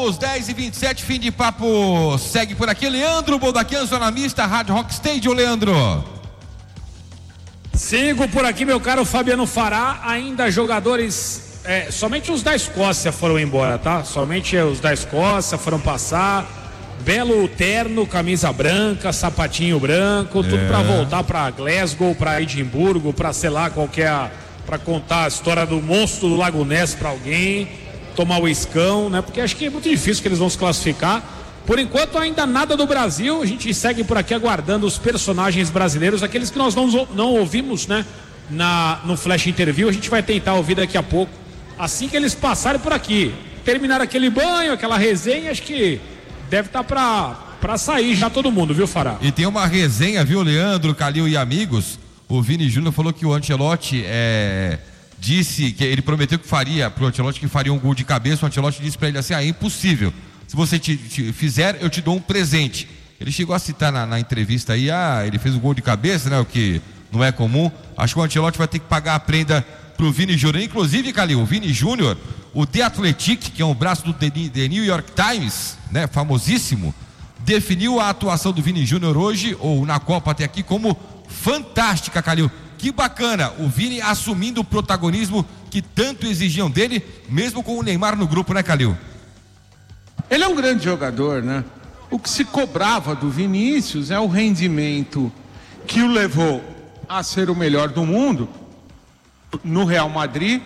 minutos, 10h27, fim de papo. Segue por aqui, Leandro Boldaquian, zona mista, Rádio Rock Stadium, Leandro. Sigo por aqui, meu caro Fabiano Fará. Ainda jogadores, somente os da Escócia foram embora, tá? Somente os da Escócia foram passar. Belo terno, camisa branca, sapatinho branco, tudo pra voltar pra Glasgow, pra Edimburgo, pra sei lá qual que é pra contar a história do monstro do Lago Ness pra alguém, tomar o iscão, né? Porque acho que é muito difícil que eles vão se classificar. Por enquanto ainda nada do Brasil, a gente segue por aqui aguardando os personagens brasileiros, aqueles que nós não ouvimos, né? No Flash Interview, a gente vai tentar ouvir daqui a pouco, assim que eles passarem por aqui. Terminar aquele banho, aquela resenha, acho que deve estar pra sair já todo mundo, viu, Fará? E tem uma resenha, viu, Leandro, Calil e amigos. O Vini Júnior falou que o Ancelotti disse que ele prometeu que faria pro Ancelotti que faria um gol de cabeça. O Ancelotti disse pra ele assim: é impossível. Se você te fizer, eu te dou um presente. Ele chegou a citar na entrevista aí, ele fez um gol de cabeça, né? O que não é comum. Acho que o Ancelotti vai ter que pagar a prenda pro Vini Júnior. Inclusive, Calil, o Vini Júnior, o The Athletic, que é um braço do The New York Times, né? Famosíssimo, definiu a atuação do Vini Júnior hoje, ou na Copa até aqui, como fantástica, Calil. Que bacana, o Vini assumindo o protagonismo que tanto exigiam dele, mesmo com o Neymar no grupo, né, Calil? Ele é um grande jogador, né? O que se cobrava do Vinícius é o rendimento que o levou a ser o melhor do mundo no Real Madrid,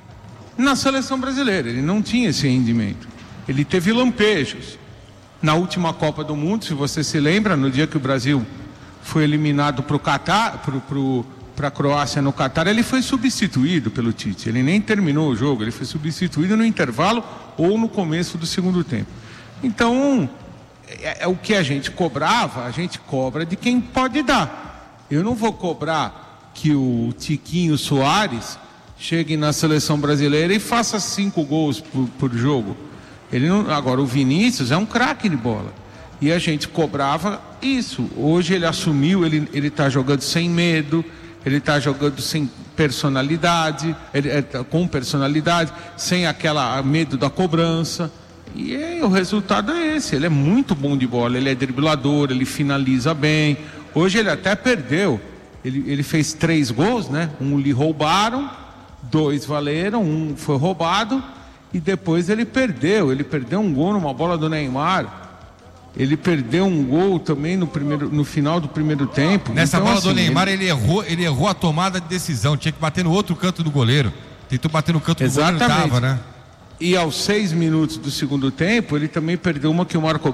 na seleção brasileira. Ele não tinha esse rendimento. Ele teve lampejos. Na última Copa do Mundo, se você se lembra, no dia que o Brasil foi eliminado para o Catar, para a Croácia no Catar, ele foi substituído pelo Tite. Ele nem terminou o jogo, ele foi substituído no intervalo ou no começo do segundo tempo. Então, o que a gente cobrava, a gente cobra de quem pode dar. Eu não vou cobrar que o Tiquinho Soares chegue na seleção brasileira e faça 5 gols por jogo. Agora, o Vinícius é um craque de bola. E a gente cobrava isso. Hoje ele assumiu, ele está jogando sem medo, ele está jogando sem personalidade, com personalidade, sem aquela medo da cobrança. E o resultado é esse. Ele é muito bom de bola, ele é driblador, ele finaliza bem. Hoje ele até perdeu. Ele fez 3 gols, né? 1 lhe roubaram, 2 valeram, 1 foi roubado. E depois ele perdeu um gol numa bola do Neymar. Ele perdeu um gol também no final do primeiro tempo. Nessa então, bola do Neymar, ele errou a tomada de decisão. Tinha que bater no outro canto do goleiro. Tentou bater no canto do goleiro, não tava, né? E aos 6 minutos do segundo tempo, ele também perdeu uma que o Marco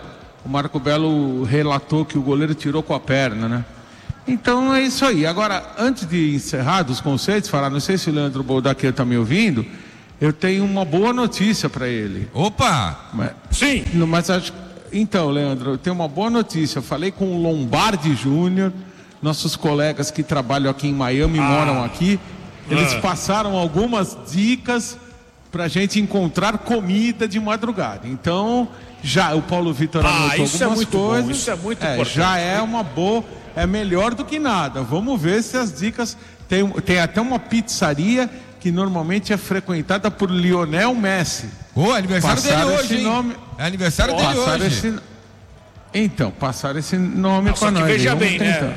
Belo relatou que o goleiro tirou com a perna, né? Então é isso aí. Agora, antes de encerrar dos conceitos, não sei se o Leandro Boldaquian está me ouvindo, eu tenho uma boa notícia para ele. Opa! Sim! Então, Leandro, eu tenho uma boa notícia. Eu falei com o Lombardi Júnior, nossos colegas que trabalham aqui em Miami, moram aqui. Eles passaram algumas dicas para a gente encontrar comida de madrugada. Então, já o Paulo Vitor anotou algumas coisas. Bom, isso é muito importante. Já é uma boa, é melhor do que nada. Vamos ver se as dicas... Tem até uma pizzaria que normalmente é frequentada por Lionel Messi. É aniversário dele hoje, hein? Nome... É aniversário dele hoje. Então, passaram esse nome para nós. Veja bem, né?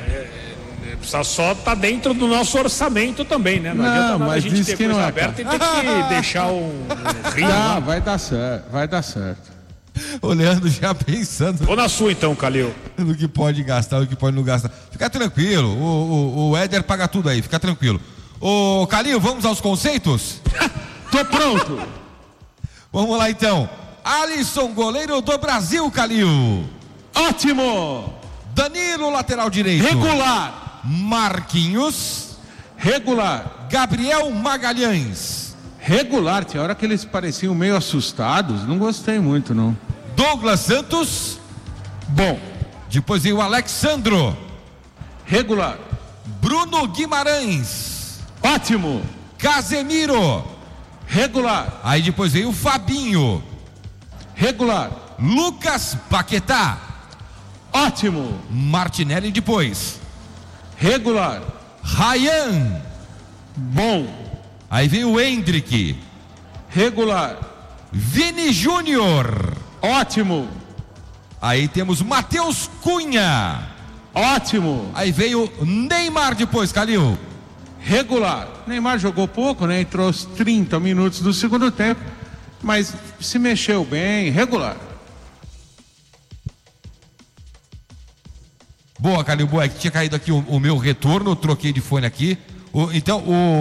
Só tá dentro do nosso orçamento também, né? Não adianta nada mas a gente ter que não coisa é, aberta e ter que deixar um rio. Vai dar certo. O Leandro já pensando. Vou na sua então, Calil. No que pode gastar, o que pode não gastar. Fica tranquilo, o Éder paga tudo aí, fica tranquilo. Ô, Calil, vamos aos conceitos? Tô pronto. Vamos lá então. Alisson, goleiro do Brasil, Calil. Ótimo. Danilo, lateral direito. Regular. Marquinhos. Regular. Gabriel Magalhães. Regular. Tinha hora que eles pareciam meio assustados. Não gostei muito, não. Douglas Santos. Bom. Depois veio o Alexandro. Regular. Bruno Guimarães. Ótimo. Casemiro. Regular. Aí depois veio o Fabinho. Regular. Lucas Paquetá. Ótimo. Martinelli depois. Regular. Ryan. Bom. Aí veio o Endrick. Regular. Vini Júnior. Ótimo. Aí temos Matheus Cunha. Ótimo. Aí veio Neymar depois, Calil. Regular. Neymar jogou pouco, né? Entrou aos 30 minutos do segundo tempo, mas se mexeu bem, regular. Boa, Calil, boa. É que tinha caído aqui o meu retorno, troquei de fone aqui. Então,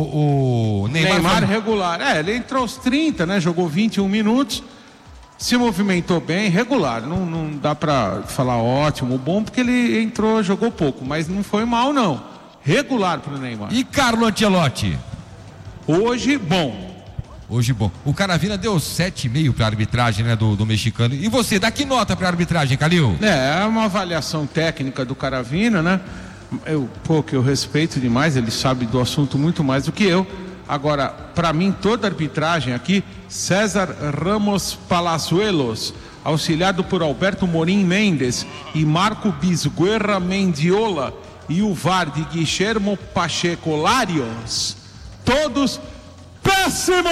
o Neymar regular. Ele entrou aos 30, né? Jogou 21 minutos, se movimentou bem, regular. Não dá pra falar ótimo, bom, porque ele entrou, jogou pouco, mas não foi mal, não. Regular pro Neymar. E Carlo Ancelotti? Hoje, bom. Hoje, bom. O Caravina deu 7,5 pra arbitragem, né, do mexicano. E você, dá que nota pra arbitragem, Calil? É uma avaliação técnica do Caravina, né? Que eu respeito demais, ele sabe do assunto muito mais do que eu. Agora, para mim, toda a arbitragem aqui, César Ramos Palazuelos, auxiliado por Alberto Morim Mendes e Marco Bisguerra Mendiola, e o VAR de Guillermo Pacheco Larios, todos péssimo!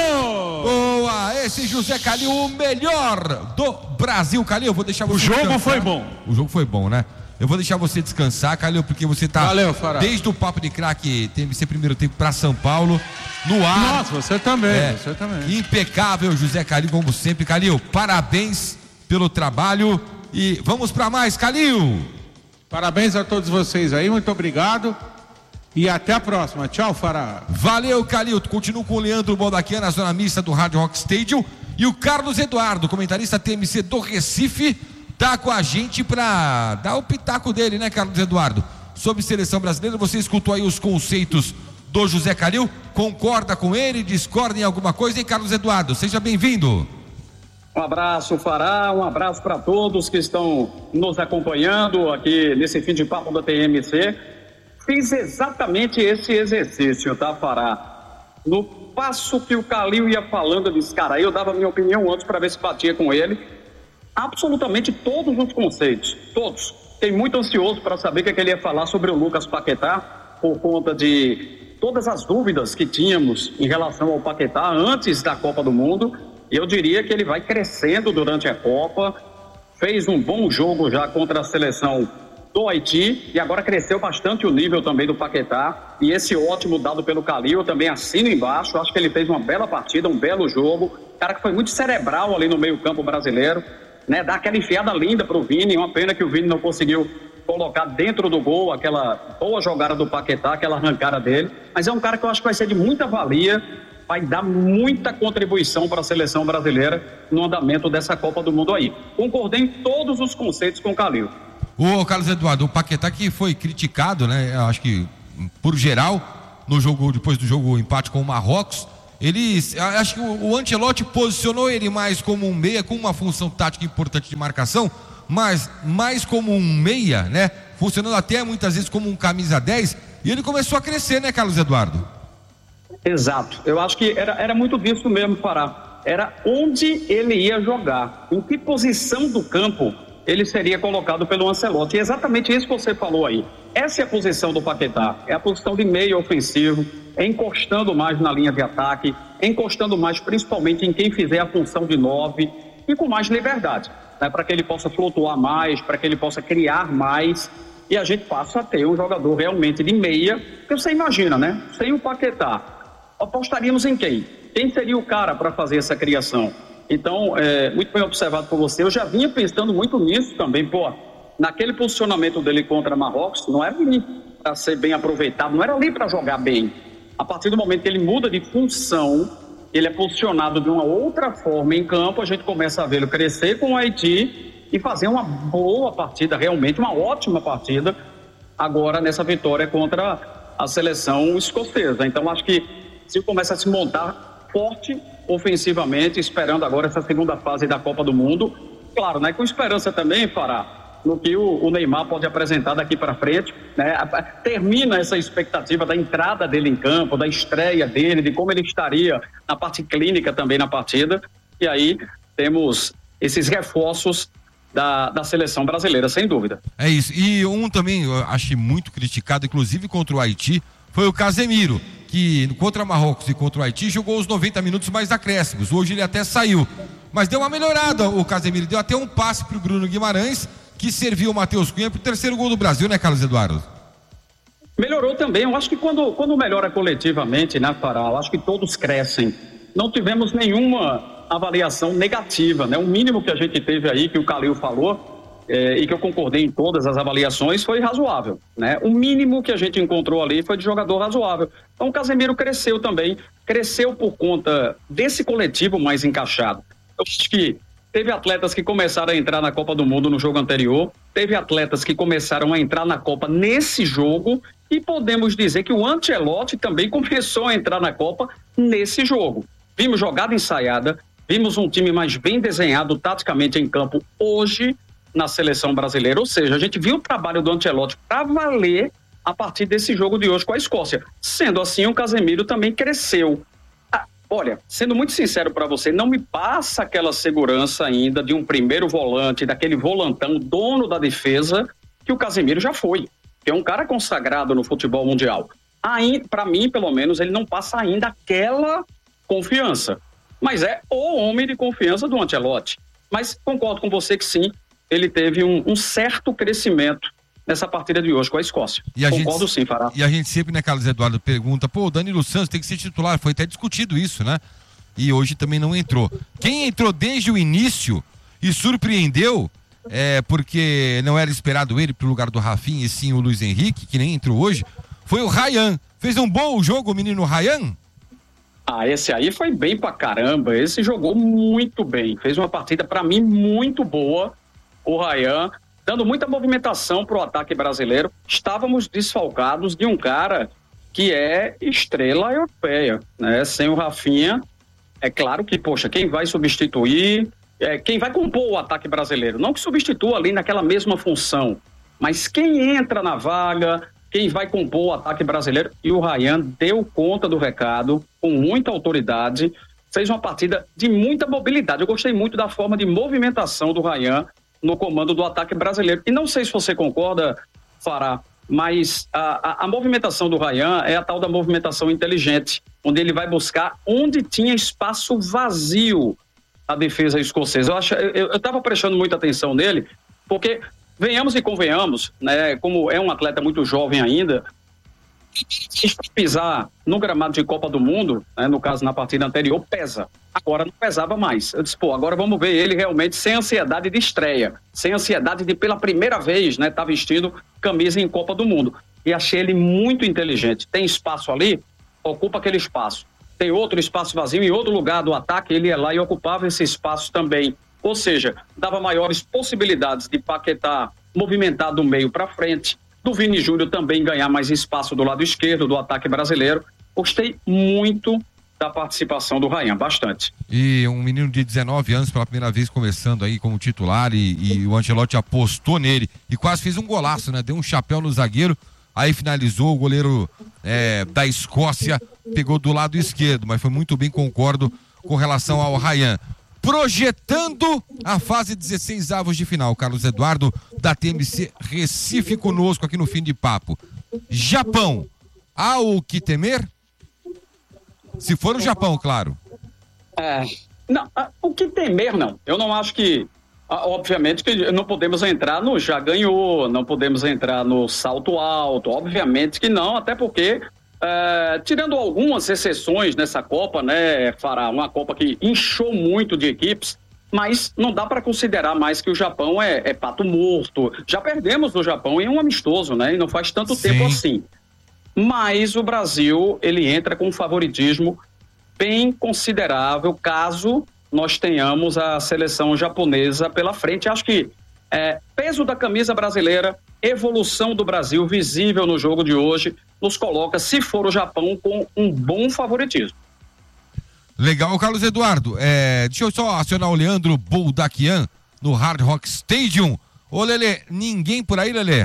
Boa! Esse José Calil, o melhor do Brasil. Calil, eu vou deixar você descansar. O jogo foi bom, né? Eu vou deixar você descansar, Calil, porque você tá... Valeu, Fará. Desde o Papo de Craque, TMC primeiro tempo pra São Paulo, no ar. Nossa, você também, você também. Impecável, José Calil, como sempre. Calil, parabéns pelo trabalho e vamos pra mais, Calil! Parabéns a todos vocês aí, muito obrigado. E até a próxima. Tchau, Fará. Valeu, Calil. Continuo com o Leandro Baldaquian na zona mista do Hard Rock Stadium. E o Carlos Eduardo, comentarista TMC do Recife, tá com a gente para dar o pitaco dele, né, Carlos Eduardo? Sobre seleção brasileira, você escutou aí os conceitos do José Calil? Concorda com ele? Discorda em alguma coisa? Hein, Carlos Eduardo? Seja bem-vindo. Um abraço, Fará, um abraço para todos que estão nos acompanhando aqui nesse fim de papo da TMC. Fiz exatamente esse exercício, tá, Fará? No passo que o Calil ia falando, eu disse, cara, eu dava minha opinião antes para ver se batia com ele. Absolutamente todos os conceitos, todos. Fiquei muito ansioso para saber o que ele ia falar sobre o Lucas Paquetá, por conta de todas as dúvidas que tínhamos em relação ao Paquetá antes da Copa do Mundo. Eu diria que ele vai crescendo durante a Copa, fez um bom jogo já contra a seleção do Haiti e agora cresceu bastante o nível também do Paquetá. E esse ótimo dado pelo Calil, eu também assino embaixo, acho que ele fez uma bela partida, um belo jogo, cara que foi muito cerebral ali no meio-campo brasileiro, né? Dá aquela enfiada linda pro Vini, uma pena que o Vini não conseguiu colocar dentro do gol aquela boa jogada do Paquetá, aquela arrancada dele, mas é um cara que eu acho que vai ser de muita valia, vai dar muita contribuição para a seleção brasileira no andamento dessa Copa do Mundo aí. Concordei em todos os conceitos com o Calil. O Carlos Eduardo, o Paquetá que foi criticado, né? Eu acho que por geral, no jogo, depois do jogo empate com o Marrocos, acho que o Ancelotti posicionou ele mais como um meia, com uma função tática importante de marcação, mas mais como um meia, né? Funcionando até muitas vezes como um camisa 10, e ele começou a crescer, né, Carlos Eduardo? Exato, eu acho que era muito disso mesmo, Pará. Era onde ele ia jogar, em que posição do campo ele seria colocado pelo Ancelotti. E é exatamente isso que você falou aí. Essa é a posição do Paquetá, é a posição de meio ofensivo, é encostando mais na linha de ataque, encostando mais principalmente em quem fizer a função de 9 e com mais liberdade, né, para que ele possa flutuar mais, para que ele possa criar mais e a gente passa a ter um jogador realmente de meia, porque você imagina, né? Sem o Paquetá, apostaríamos em quem? Quem seria o cara para fazer essa criação? Então, muito bem observado por você. Eu já vinha pensando muito nisso também, naquele posicionamento dele contra Marrocos, não era ali para ser bem aproveitado, não era ali para jogar bem. A partir do momento que ele muda de função, ele é posicionado de uma outra forma em campo, a gente começa a vê-lo crescer com o Haiti e fazer uma boa partida, realmente uma ótima partida, agora nessa vitória contra a seleção escocesa. Então, acho que se começa a se montar forte ofensivamente, esperando agora essa segunda fase da Copa do Mundo. Claro, né, com esperança também, Fará, no que o Neymar pode apresentar daqui para frente, né? Termina essa expectativa da entrada dele em campo, da estreia dele, de como ele estaria na parte clínica também na partida, e aí temos esses reforços da seleção brasileira, sem dúvida. É isso, e um também eu achei muito criticado, inclusive contra o Haiti, foi o Casemiro, que contra Marrocos e contra o Haiti jogou os 90 minutos mais acréscimos. Hoje ele até saiu. Mas deu uma melhorada o Casemiro, deu até um passe pro Bruno Guimarães, que serviu o Matheus Cunha pro terceiro gol do Brasil, né, Carlos Eduardo? Melhorou também, eu acho que quando melhora coletivamente, né, Pará, eu acho que todos crescem. Não tivemos nenhuma avaliação negativa, né? O mínimo que a gente teve aí, que o Calil falou, e que eu concordei em todas as avaliações, foi razoável, né? O mínimo que a gente encontrou ali foi de jogador razoável. Então o Casemiro cresceu também, cresceu por conta desse coletivo mais encaixado. Eu acho que teve atletas que começaram a entrar na Copa do Mundo no jogo anterior, teve atletas que começaram a entrar na Copa nesse jogo, e podemos dizer que o Ancelotti também começou a entrar na Copa nesse jogo. Vimos jogada ensaiada, vimos um time mais bem desenhado taticamente em campo hoje na seleção brasileira, ou seja, a gente viu o trabalho do Ancelotti para valer a partir desse jogo de hoje com a Escócia. Sendo assim, o Casemiro também cresceu. Olha, sendo muito sincero para você, não me passa aquela segurança ainda de um primeiro volante, daquele volantão, dono da defesa, que o Casemiro já foi. Que é um cara consagrado no futebol mundial. Para mim, pelo menos, ele não passa ainda aquela confiança. Mas é o homem de confiança do Ancelotti. Mas concordo com você que sim, ele teve um certo crescimento nessa partida de hoje com a Escócia. Concordo sim, Fará. E a gente sempre, né, Carlos Eduardo, pergunta, o Danilo Santos tem que ser titular, foi até discutido isso, né? E hoje também não entrou. Quem entrou desde o início e surpreendeu, porque não era esperado ele pro lugar do Rafinha e sim o Luiz Henrique, que nem entrou hoje, foi o Ryan. Fez um bom jogo o menino Ryan? Esse aí foi bem pra caramba, esse jogou muito bem, fez uma partida pra mim muito boa, o Ryan, dando muita movimentação pro ataque brasileiro. Estávamos desfalcados de um cara que é estrela europeia, né? Sem o Rafinha, é claro que, quem vai substituir, quem vai compor o ataque brasileiro, não que substitua ali naquela mesma função, mas quem entra na vaga, quem vai compor o ataque brasileiro, e o Ryan deu conta do recado, com muita autoridade, fez uma partida de muita mobilidade. Eu gostei muito da forma de movimentação do Ryan no comando do ataque brasileiro. E não sei se você concorda, Fará, mas a movimentação do Ryan é a tal da movimentação inteligente, onde ele vai buscar onde tinha espaço vazio a defesa escocesa. Eu estava prestando muita atenção nele, porque venhamos e convenhamos, né, como é um atleta muito jovem ainda, pisar no gramado de Copa do Mundo, né, no caso na partida anterior, pesa. Agora não pesava mais. Eu disse, agora vamos ver ele realmente sem ansiedade de estreia, sem ansiedade de pela primeira vez, né, tá vestindo camisa em Copa do Mundo. E achei ele muito inteligente. Tem espaço ali, ocupa aquele espaço. Tem outro espaço vazio em outro lugar do ataque, ele ia lá e ocupava esse espaço também. Ou seja, dava maiores possibilidades de Paquetá movimentar do meio para frente, do Vini Júnior também ganhar mais espaço do lado esquerdo do ataque brasileiro. Gostei muito da participação do Ryan, bastante. E um menino de 19 anos pela primeira vez começando aí como titular e o Ancelotti apostou nele e quase fez um golaço, né? Deu um chapéu no zagueiro, aí finalizou, o goleiro da Escócia pegou do lado esquerdo, mas foi muito bem, concordo com relação ao Ryan. Projetando a fase 16 avos de final, Carlos Eduardo da TMC Recife conosco aqui no Fim de Papo. Japão, há o que temer? Se for o Japão, claro. Não, o que temer não. Eu não acho que, obviamente que não podemos entrar no já ganhou, não podemos entrar no salto alto, obviamente que não, até porque tirando algumas exceções nessa Copa, né, Fará, uma Copa que inchou muito de equipes, mas não dá para considerar mais que o Japão é pato morto. Já perdemos do Japão em um amistoso, né, e não faz tanto tempo assim. Mas o Brasil, ele entra com um favoritismo bem considerável caso nós tenhamos a seleção japonesa pela frente. Acho que peso da camisa brasileira, evolução do Brasil visível no jogo de hoje, nos coloca, se for o Japão, com um bom favoritismo. Legal, Carlos Eduardo. Deixa eu só acionar o Leandro Boldaquian no Hard Rock Stadium. Ô, Lelê, ninguém por aí, Lelê?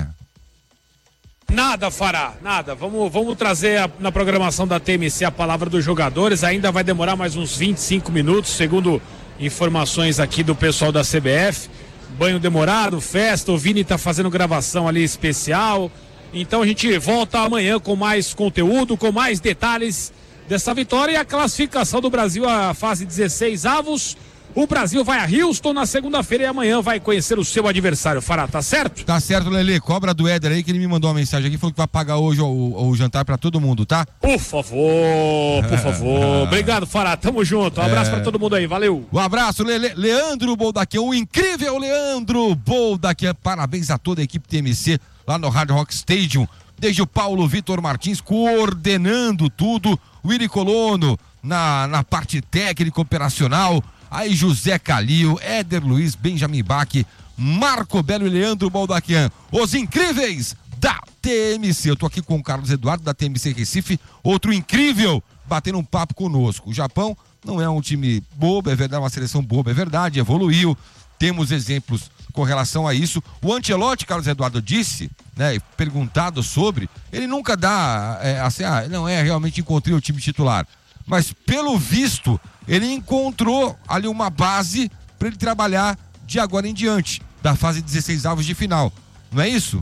Nada, Fará, nada. Vamos trazer na programação da TMC a palavra dos jogadores. Ainda vai demorar mais uns 25 minutos, segundo informações aqui do pessoal da CBF. Banho demorado, festa, o Vini tá fazendo gravação ali especial. Então a gente volta amanhã com mais conteúdo, com mais detalhes dessa vitória e a classificação do Brasil à fase 16 avos. O Brasil vai a Houston na segunda-feira e amanhã vai conhecer o seu adversário, Fará, tá certo? Tá certo, Lelê. Cobra do Éder aí, que ele me mandou uma mensagem aqui, falou que vai pagar hoje o jantar pra todo mundo, tá? Por favor, por favor. Obrigado, Fará, tamo junto. Um abraço pra todo mundo aí, valeu. Um abraço, Leandro Boldaquian, o incrível Leandro Boldaquian. Parabéns a toda a equipe TMC lá no Hard Rock Stadium. Desde o Paulo Vitor Martins coordenando tudo, o Willy Colono na parte técnica operacional, aí José Calil, Éder Luiz, Benjamin Bach, Marco Belo e Leandro Boldaquian, os incríveis da TMC. Eu tô aqui com o Carlos Eduardo da TMC Recife, outro incrível, batendo um papo conosco. O Japão não é um time bobo, é verdade, uma seleção boba, é verdade, evoluiu, temos exemplos com relação a isso. O Ancelotti, Carlos Eduardo, disse, né, perguntado sobre, ele nunca dá, realmente encontrei o time titular, mas pelo visto, ele encontrou ali uma base para ele trabalhar de agora em diante, da fase 16 avos de final, não é isso?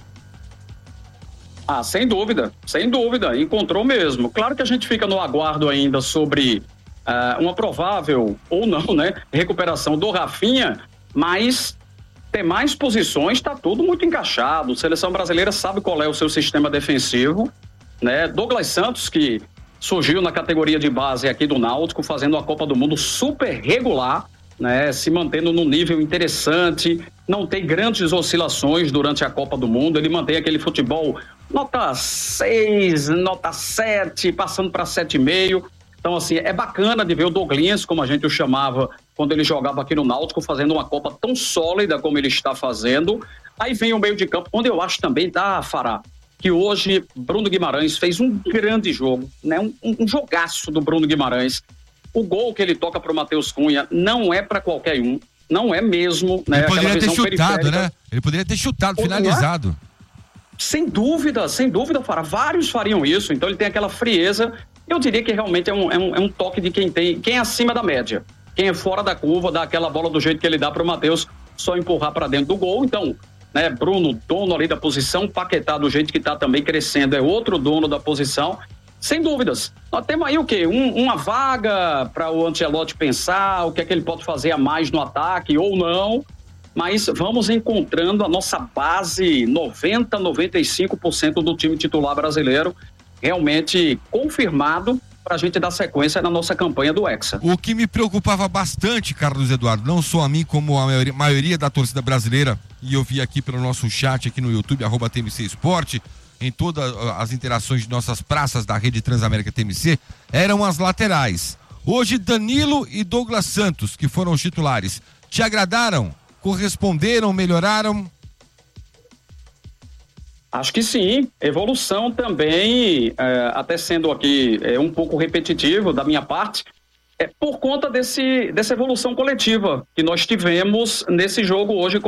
Sem dúvida, encontrou mesmo. Claro que a gente fica no aguardo ainda sobre uma provável, ou não, né, recuperação do Rafinha, mas demais posições está tudo muito encaixado. A seleção brasileira sabe qual é o seu sistema defensivo, né? Douglas Santos, que surgiu na categoria de base aqui do Náutico, fazendo a Copa do Mundo super regular, né? Se mantendo num nível interessante, não tem grandes oscilações durante a Copa do Mundo, ele mantém aquele futebol nota 6, nota 7, passando para 7,5. Então, assim, é bacana de ver o Douglinhas, como a gente o chamava quando ele jogava aqui no Náutico, fazendo uma Copa tão sólida como ele está fazendo. Aí vem o meio de campo, onde eu acho também, Fará, que hoje Bruno Guimarães fez um grande jogo, né? Um jogaço do Bruno Guimarães. O gol que ele toca para o Matheus Cunha não é para qualquer um, não é mesmo. Né? Ele poderia ter chutado, né? Ele poderia ter chutado, finalizado. Sem dúvida, Fará. Vários fariam isso, então ele tem aquela frieza. Eu diria que realmente é um toque de quem é acima da média. Quem é fora da curva, dá aquela bola do jeito que ele dá para o Matheus, só empurrar para dentro do gol. Então, né, Bruno, dono ali da posição, Paquetá do jeito que está também crescendo, é outro dono da posição. Sem dúvidas. Nós temos aí o quê? Uma vaga para o Ancelotti pensar o que é que ele pode fazer a mais no ataque ou não, mas vamos encontrando a nossa base 90-95% do time titular brasileiro realmente confirmado para a gente dar sequência na nossa campanha do Hexa. O que me preocupava bastante, Carlos Eduardo, não só a mim, como a maioria da torcida brasileira, e eu vi aqui pelo nosso chat aqui no YouTube, @TMC Esporte, em todas as interações de nossas praças da rede Transamérica TMC, eram as laterais. Hoje, Danilo e Douglas Santos, que foram os titulares, te agradaram? Corresponderam? Melhoraram? Acho que sim, evolução também, até sendo aqui um pouco repetitivo da minha parte, por conta dessa evolução coletiva que nós tivemos nesse jogo hoje